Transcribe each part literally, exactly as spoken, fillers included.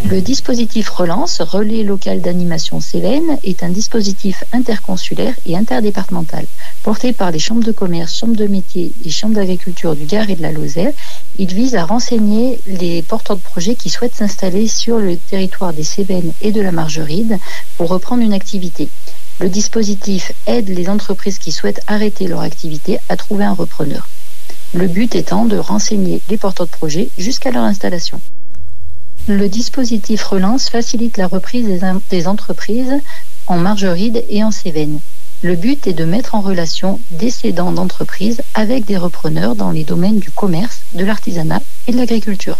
Le dispositif Relance, Relais local d'animation Cévennes, est un dispositif interconsulaire et interdépartemental. Porté par les chambres de commerce, chambres de métiers et chambres d'agriculture du Gard et de la Lozère, il vise à renseigner les porteurs de projets qui souhaitent s'installer sur le territoire des Cévennes et de la Margeride pour reprendre une activité. Le dispositif aide les entreprises qui souhaitent arrêter leur activité à trouver un repreneur. Le but étant de renseigner les porteurs de projets jusqu'à leur installation. Le dispositif Relance facilite la reprise des, in- des entreprises en Margeride et en Cévennes. Le but est de mettre en relation des cédants d'entreprises avec des repreneurs dans les domaines du commerce, de l'artisanat et de l'agriculture.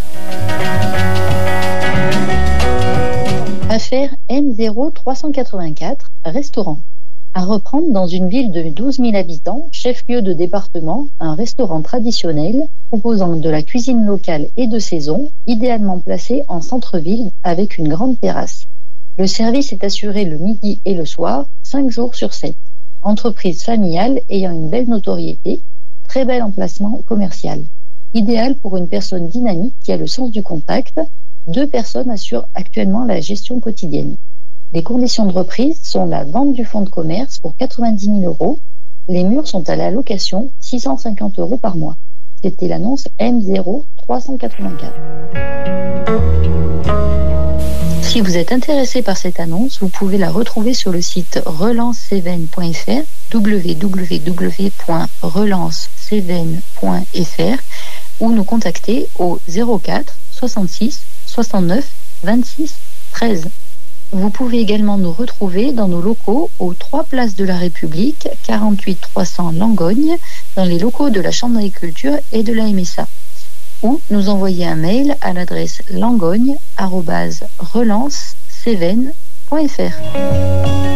Affaire M zéro trois cent quatre-vingt-quatre, restaurant. À reprendre dans une ville de douze mille habitants, chef-lieu de département, un restaurant traditionnel proposant de la cuisine locale et de saison, idéalement placé en centre-ville avec une grande terrasse. Le service est assuré le midi et le soir, cinq jours sur sept. Entreprise familiale ayant une belle notoriété, très bel emplacement commercial. Idéal pour une personne dynamique qui a le sens du contact. Deux personnes assurent actuellement la gestion quotidienne. Les conditions de reprise sont la vente du fonds de commerce pour quatre-vingt-dix mille euros. Les murs sont à la location, six cent cinquante euros par mois. C'était l'annonce M zéro trois cent quatre-vingt-quatre. Si vous êtes intéressé par cette annonce, vous pouvez la retrouver sur le site relance cévennes point f r, w w w point relance cévennes point f r, ou nous contacter au zéro quatre soixante-six soixante-neuf vingt-six treize. Vous pouvez également nous retrouver dans nos locaux aux trois places de la République, quarante-huit trois cents Langogne, dans les locaux de la Chambre d'agriculture et de la M S A. Ou nous envoyer un mail à l'adresse langogne arobase relance cévennes point f r.